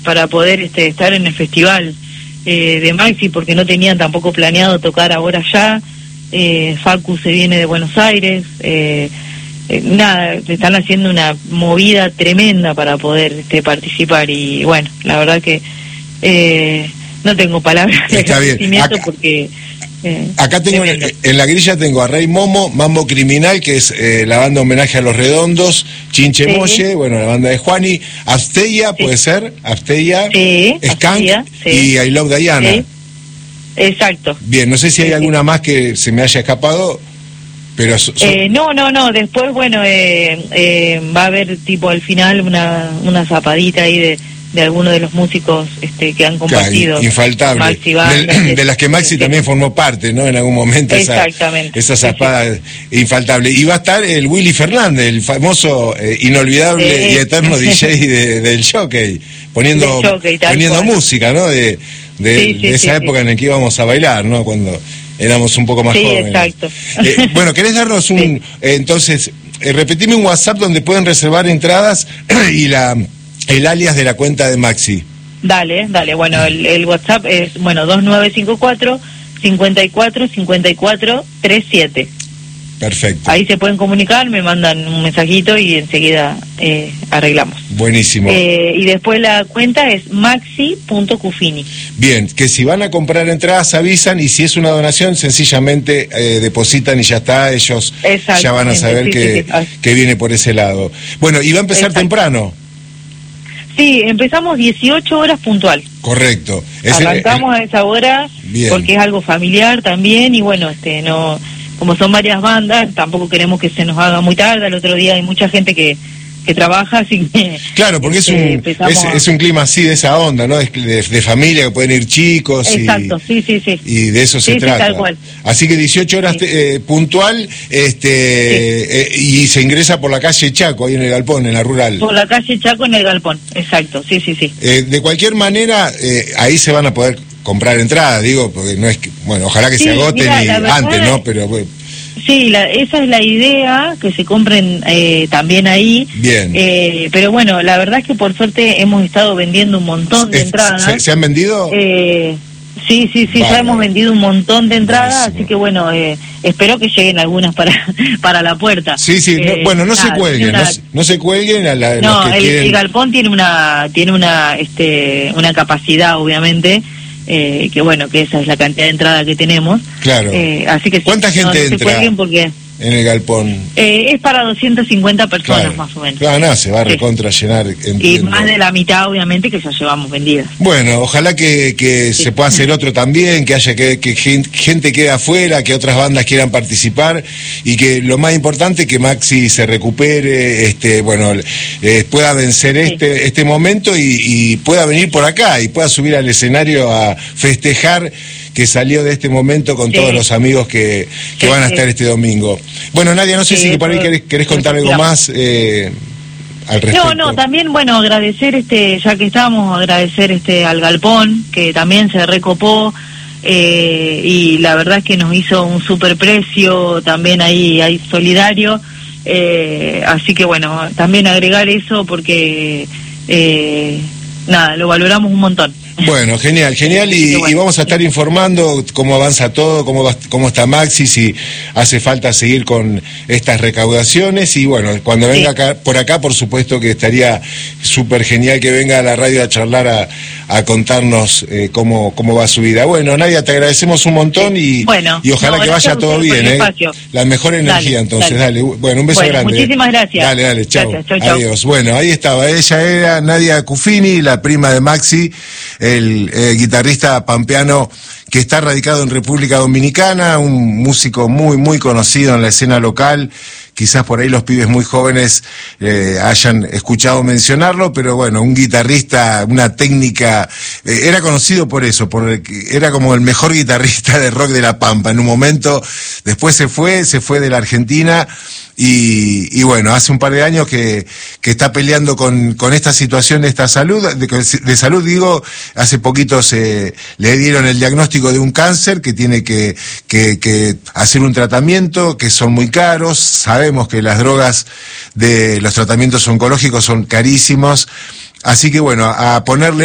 para poder estar en el festival de Maxi, porque no tenían tampoco planeado tocar ahora ya. Facu se viene de Buenos Aires, nada, están haciendo una movida tremenda para poder participar, y bueno, la verdad que no tengo palabras de agradecimiento porque... acá tengo en la grilla tengo a Rey Momo, Mambo Criminal, que es la banda homenaje a Los Redondos, Chinche Molle, bueno, la banda de Juani, Afteia, puede ser, Afteia, Skank y I Love Diana. Exacto. Bien, no sé si hay alguna más que se me haya escapado, pero... No, después, bueno, va a haber tipo al final una zapadita ahí de algunos de los músicos que han compartido. Infaltable. Maxi Banda, de las que Maxi también formó parte, ¿no? En algún momento. Exactamente. Esa zapada infaltable. Y va a estar el Willy Fernández, el famoso, inolvidable y eterno DJ del Jockey, poniendo música, ¿no? De esa época en la que íbamos a bailar, ¿no? Cuando éramos un poco más jóvenes. Exacto. Bueno, ¿querés darnos entonces, repetime un WhatsApp donde pueden reservar entradas y el alias de la cuenta de Maxi? Dale, bueno, el WhatsApp es, 2954 545437. Perfecto. Ahí se pueden comunicar, me mandan un mensajito y enseguida arreglamos. Buenísimo. Y después la cuenta es maxi.cufini. Bien, que si van a comprar entradas avisan, y si es una donación sencillamente depositan y ya está, ellos ya van a saber que viene por ese lado. Bueno, y va a empezar temprano. Sí, empezamos 18 horas puntual. Correcto. Arrancamos a esa hora porque es algo familiar también, y bueno, no, como son varias bandas, tampoco queremos que se nos haga muy tarde. El otro día hay mucha gente que trabaja, así que... Claro, porque es un clima así, de esa onda, ¿no? De familia, que pueden ir chicos. Exacto, sí. Y de eso se trata. Tal cual. Así que 18 horas puntual, y se ingresa por la calle Chaco, ahí en el Galpón, en la rural. Por la calle Chaco, en el Galpón, exacto, sí. De cualquier manera, ahí se van a poder comprar entradas, digo, porque no es que... Bueno, ojalá que se agoten antes, ¿no? Pero... Sí, esa es la idea, que se compren también ahí. Bien. Pero bueno, la verdad es que por suerte hemos estado vendiendo un montón de entradas. ¿Se han vendido? Sí, ya hemos vendido un montón de entradas. Buenísimo. Así que bueno, espero que lleguen algunas para la puerta. Sí, no se cuelguen, no se cuelguen a la... No, el Galpón tiene una capacidad, obviamente, que bueno, que esa es la cantidad de entrada que tenemos. Claro. Así que ¿cuánta gente entra en el Galpón? Es para 250 personas, más o menos. Claro, se va a recontra llenar. Y más de la mitad, obviamente, que ya llevamos vendidas. Bueno, ojalá que se pueda hacer otro también, que haya que gente quede afuera, que otras bandas quieran participar, y que lo más importante, que Maxi se recupere, pueda vencer este momento y pueda venir por acá y pueda subir al escenario a festejar que salió de este momento con todos los amigos que van a estar este domingo. Bueno, Nadia, no sé si por ahí querés contar algo más al respecto. No, también, bueno, agradecer, ya que estamos, agradecer al Galpón, que también se recopó, y la verdad es que nos hizo un superprecio también ahí solidario, así que bueno, también agregar eso porque, lo valoramos un montón. Bueno, genial, y vamos a estar informando cómo avanza todo, cómo está Maxi, si hace falta seguir con estas recaudaciones, y bueno, cuando venga por acá, por supuesto que estaría súper genial que venga a la radio a charlar, a contarnos cómo va su vida. Bueno, Nadia, te agradecemos un montón y ojalá que vaya todo bien, la mejor energía. Entonces, dale. Bueno, un beso grande. Muchísimas gracias. Dale, chau. Adiós. Bueno, ahí estaba, ella era Nadia Cufini, la prima de Maxi, el guitarrista pampeano que está radicado en República Dominicana, un músico muy conocido en la escena local. Quizás por ahí los pibes muy jóvenes hayan escuchado mencionarlo, pero bueno, un guitarrista, una técnica, era conocido por eso, era como el mejor guitarrista de rock de La Pampa. En un momento, después se fue de la Argentina, y bueno, hace un par de años que está peleando con esta situación de esta salud, de salud digo, hace poquito le dieron el diagnóstico de un cáncer que tiene que hacer un tratamiento, que son muy caros. Sabemos que las drogas de los tratamientos oncológicos son carísimos, así que bueno, a ponerle